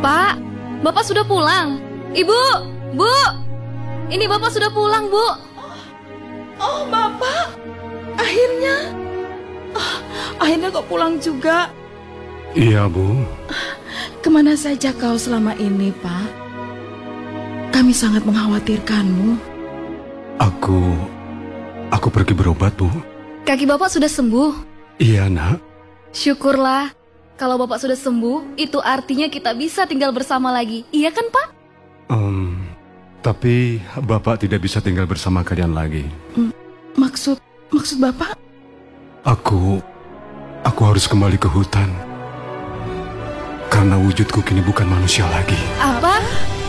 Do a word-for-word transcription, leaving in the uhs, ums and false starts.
Pak, Bapak sudah pulang. Ibu, Bu, ini Bapak sudah pulang, Bu. Oh, Bapak, akhirnya, oh, akhirnya kok pulang juga. Iya, Bu. Kemana saja kau selama ini, Pak? Kami sangat mengkhawatirkanmu. Aku, aku pergi berobat, Bu. Kaki Bapak sudah sembuh. Iya, Nak. Syukurlah. Kalau Bapak sudah sembuh, itu artinya kita bisa tinggal bersama lagi. Iya kan, Pak? Um, tapi Bapak tidak bisa tinggal bersama kalian lagi. Maksud, maksud Bapak? Aku, aku harus kembali ke hutan. Karena wujudku kini bukan manusia lagi. Apa?